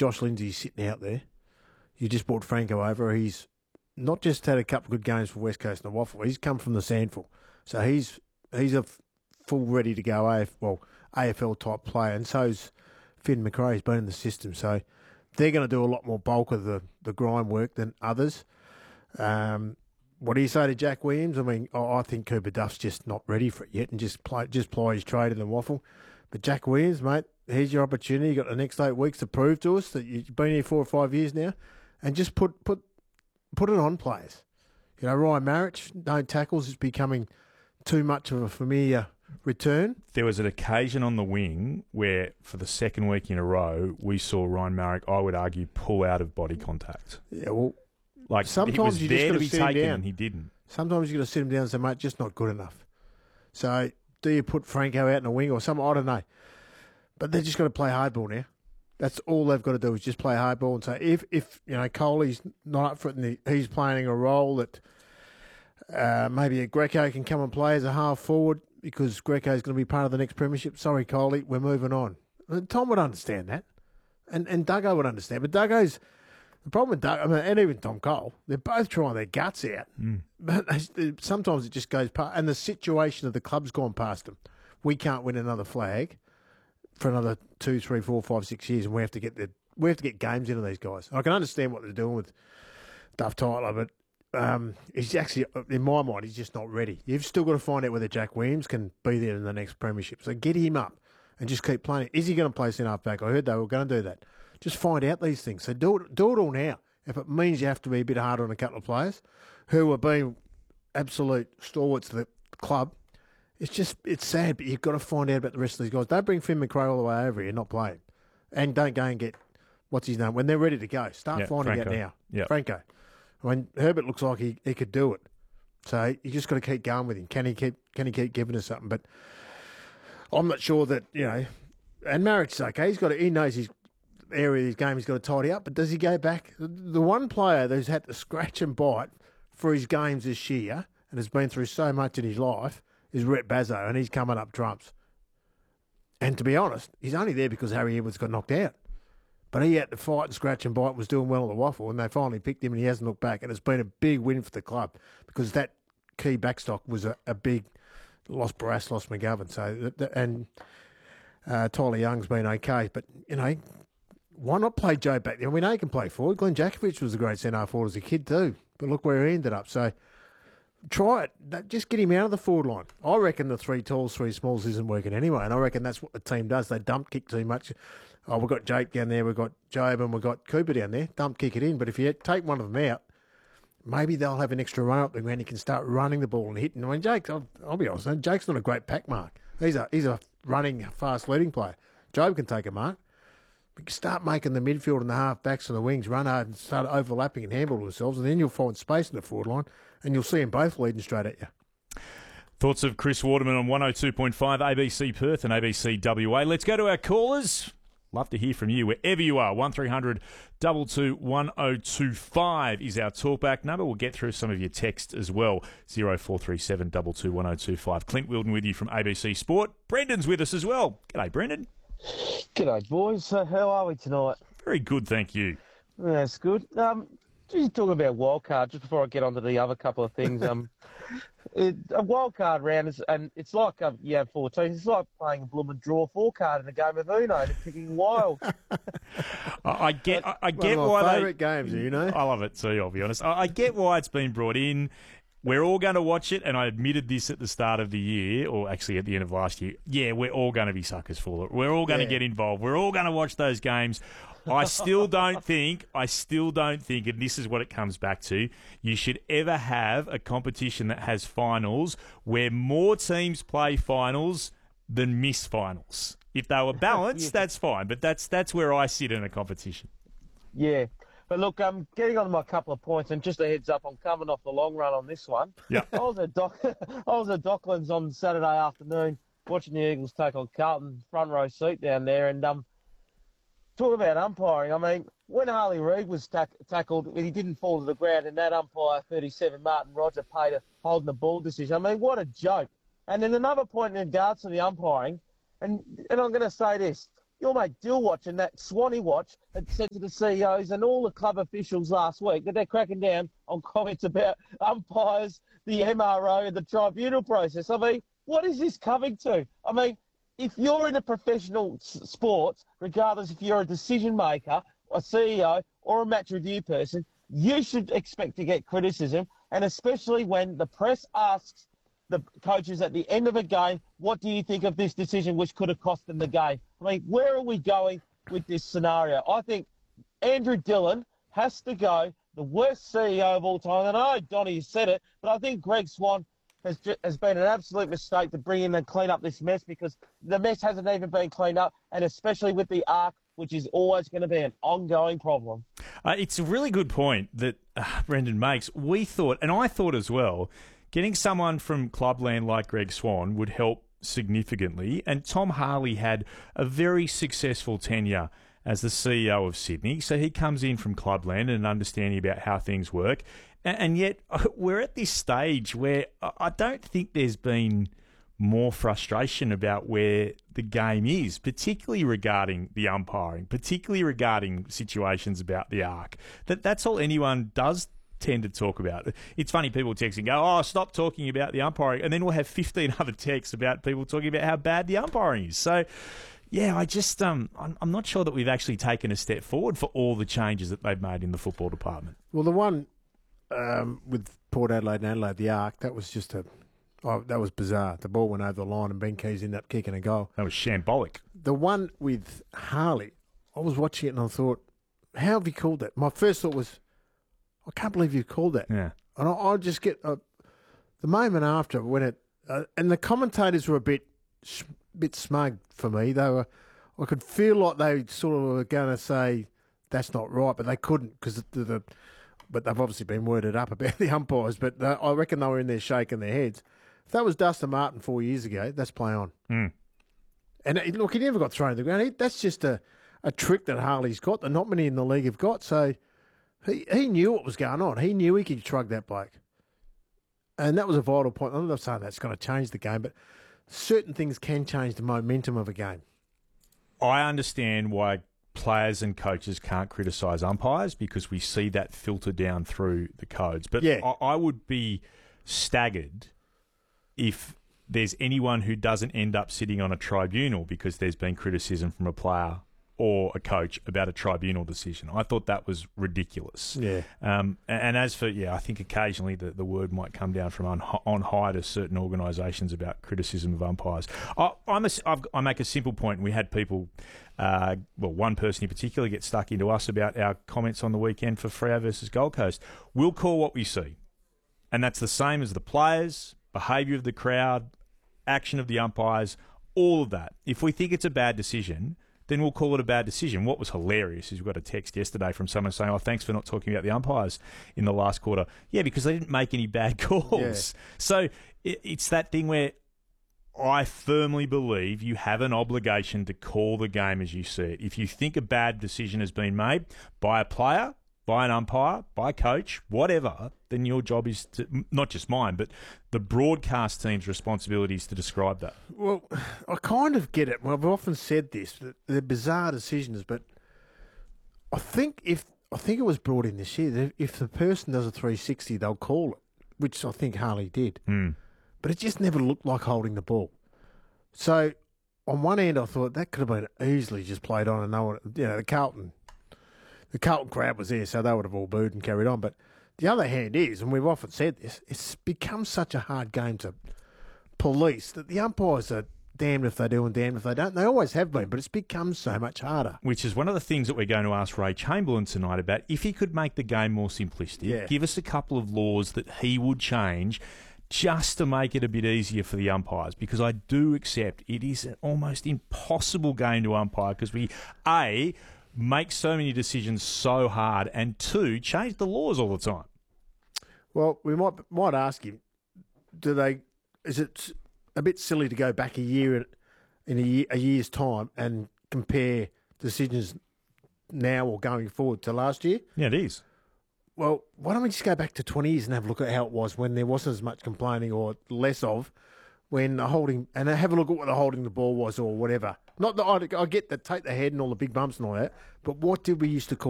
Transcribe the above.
Josh Lindsay sitting out there. You just brought Franco over. He's not just had a couple of good games for West Coast and the Waffle. He's come from the Sandful. So he's a full ready to go AFL type player. And so's Finn McRae. He's been in the system. So they're going to do a lot more bulk of the grind work than others. What do you say to Jack Williams? I mean, I think Cooper Duff's just not ready for it yet and just ply his trade in the Waffle. But Jack Williams, mate, here's your opportunity. You've got the next 8 weeks to prove to us that you've been here 4 or 5 years now, and just put it on players. You know, Ryan Marich, no tackles, is becoming too much of a familiar return. There was an occasion on the wing where, for the second week in a row, we saw Ryan Marich, I would argue, pull out of body contact. Yeah, well, like sometimes he was you there just got to to be sit him taken down. and he didn't. Sometimes you got to sit him down and say, mate, just not good enough. So do you put Franco out in a wing or something? I don't know. But they've just got to play hardball now. That's all they've got to do is just play hardball and say, if you know, Coley's not up for it and he's playing a role that maybe a Greco can come and play as a half forward because Greco's going to be part of the next premiership. Sorry, Coley, we're moving on. And Tom would understand that. And Duggo would understand. But Duggo's... The problem with Doug, I mean, and even Tom Cole, they're both trying their guts out. But sometimes it just goes past. And the situation of the club's gone past them. We can't win another flag for another 2, 3, 4, 5, 6 years, and we have to get games into these guys. I can understand what they're doing with Duff Tyler, but he's actually, in my mind, he's just not ready. You've still got to find out whether Jack Williams can be there in the next premiership. So get him up and just keep playing. Is he going to play centre-half back? I heard they were going to do that. Just find out these things. So do it all now. If it means you have to be a bit harder on a couple of players who are being absolute stalwarts of the club, it's sad, but you've got to find out about the rest of these guys. Don't bring Finn McRae all the way over here not playing. And don't go and get, what's his name, when they're ready to go. Start finding Franco. out now. Yep. Franco. I mean, Herbert looks like he could do it. So you just got to keep going with him. Can he keep giving us something? But I'm not sure that, you know, and Marriage is okay. He knows his area of his game he's got to tidy up, but does he go back? The one player who's had to scratch and bite for his games this year and has been through so much in his life is Rhett Bazzo, and he's coming up trumps. And to be honest, he's only there because Harry Edwards got knocked out. But he had to fight and scratch and bite and was doing well at the Waffle, and they finally picked him and he hasn't looked back. And it's been a big win for the club because that key backstock was a big lost Barras, lost McGovern. So, and Tyler Young's been okay. But, you know, why not play Joe back there? We know he can play forward. Glenn Jakovich was a great centre forward as a kid too. But look where he ended up. So try it. Just get him out of the forward line. I reckon the 3 talls, 3 smalls isn't working anyway. And I reckon that's what the team does. They dump kick too much. Oh, we've got Jake down there. We've got Job and we've got Cooper down there. Dump kick it in. But if you take one of them out, maybe they'll have an extra run up there and he can start running the ball and hitting. I mean, Jake, I'll be honest, Jake's not a great pack mark. He's a running, fast leading player. Job can take a mark. We can start making the midfield and the half-backs and the wings run hard and start overlapping and handle themselves, and then you'll find space in the forward line, and you'll see them both leading straight at you. Thoughts of Chris Waterman on 102.5 ABC Perth and ABC WA. Let's go to our callers. Love to hear from you wherever you are. 1300 22 1025 is our talkback number. We'll get through some of your text as well. 0437 22 1025. Clint Wilden with you from ABC Sport. Brendan's with us as well. G'day, Brendan. G'day, boys. How are we tonight? Very good, thank you. That's good. Just talking about wildcard, just before I get on to the other couple of things. A wildcard round is, and it's like you have 4 teams. It's like playing a blooming draw 4 card in a game of Uno and picking wild. I get One why of my they. favourite games, you know. I love it too. I'll be honest. I get why it's been brought in. We're all going to watch it, and I admitted this at the start of the year, or actually at the end of last year. Yeah, we're all going to be suckers for it. We're all going to get involved. We're all going to watch those games. I still don't think, and this is what it comes back to, you should ever have a competition that has finals where more teams play finals than miss finals. If they were balanced, that's fine, but that's where I sit in a competition. Yeah. But look, I'm getting on to my couple of points, and just a heads up, I'm coming off the long run on this one. Yeah. I was at Docklands on Saturday afternoon watching the Eagles take on Carlton, front row seat down there, and talk about umpiring. I mean, when Harley Reid was tackled, he didn't fall to the ground, and that umpire 37, Martin Roger, paid a holding the ball decision. I mean, what a joke. And then another point in regards to the umpiring, and I'm going to say this, your mate Dillwatch and that Swanee Watch had said to the CEOs and all the club officials last week that they're cracking down on comments about umpires, the MRO, and the tribunal process. I mean, what is this coming to? I mean, if you're in a professional sports, regardless if you're a decision maker, a CEO, or a match review person, you should expect to get criticism, and especially when the press asks the coaches at the end of a game, what do you think of this decision which could have cost them the game? I mean, where are we going with this scenario? I think Andrew Dillon has to go, the worst CEO of all time. And I know Donnie said it, but I think Greg Swan has been an absolute mistake to bring in and clean up this mess, because the mess hasn't even been cleaned up, and especially with the ARC, which is always going to be an ongoing problem. It's a really good point that Brendan makes. We thought, and I thought as well, getting someone from Clubland like Greg Swan would help significantly. And Tom Harley had a very successful tenure as the CEO of Sydney. So he comes in from Clubland and an understanding about how things work. And yet we're at this stage where I don't think there's been more frustration about where the game is, particularly regarding the umpiring, particularly regarding situations about the ARC. That's all anyone does tend to talk about. It's funny, people text and go, oh, stop talking about the umpiring, and then we'll have 15 other texts about people talking about how bad the umpiring is. So, yeah, I'm not sure that we've actually taken a step forward for all the changes that they've made in the football department. Well, the one with Port Adelaide and Adelaide, the ARC, that was just that was bizarre. The ball went over the line and Ben Keys ended up kicking a goal. That was shambolic. The one with Harley, I was watching it and I thought, how have you called that? My first thought was, I can't believe you called that. Yeah. And I just get the moment after when it and the commentators were a bit smug for me. I could feel like they sort of were going to say that's not right, but they couldn't because but they've obviously been worded up about the umpires. But I reckon they were in there shaking their heads. If that was Dustin Martin 4 years ago, that's play on. Mm. And look, he never got thrown to the ground. That's just a trick that Harley's got that not many in the league have got. So he knew what was going on. He knew he could shrug that bloke. And that was a vital point. I'm not saying that's going to change the game, but certain things can change the momentum of a game. I understand why players and coaches can't criticise umpires because we see that filter down through the codes. But yeah. I would be staggered if there's anyone who doesn't end up sitting on a tribunal because there's been criticism from a player or a coach about a tribunal decision. I thought that was ridiculous. Yeah. And as for, I think occasionally the word might come down from on high to certain organisations about criticism of umpires. I make a simple point. We had people, one person in particular get stuck into us about our comments on the weekend for Freo versus Gold Coast. We'll call what we see. And that's the same as the players, behaviour of the crowd, action of the umpires, all of that. If we think it's a bad decision, then we'll call it a bad decision. What was hilarious is we got a text yesterday from someone saying, thanks for not talking about the umpires in the last quarter. Yeah, because they didn't make any bad calls. Yeah. So it's that thing where I firmly believe you have an obligation to call the game as you see it. If you think a bad decision has been made by a player, by an umpire, by a coach, whatever, then your job is to, not just mine, but the broadcast team's responsibility is to describe that. Well, I kind of get it. Well, I've often said this, that they're bizarre decisions, but I think it was brought in this year that if the person does a 360, they'll call it, which I think Harley did. Mm. But it just never looked like holding the ball. So on one end, I thought that could have been easily just played on, and no one, the Carlton crowd was there, so they would have all booed and carried on. But the other hand is, and we've often said this, it's become such a hard game to police that the umpires are damned if they do and damned if they don't. They always have been, but it's become so much harder. Which is one of the things that we're going to ask Ray Chamberlain tonight about. If he could make the game more simplistic, give us a couple of laws that he would change just to make it a bit easier for the umpires, because I do accept it is an almost impossible game to umpire because we, make so many decisions so hard, and two, change the laws all the time. Well, we might ask him, is it a bit silly to go back a year in a year's time and compare decisions now or going forward to last year? Yeah, it is. Well, why don't we just go back to 20 years and have a look at how it was when there wasn't as much complaining or less of when holding, and have a look at what the holding the ball was or whatever. Not that I get that take the head and all the big bumps and all that, but what did we used to call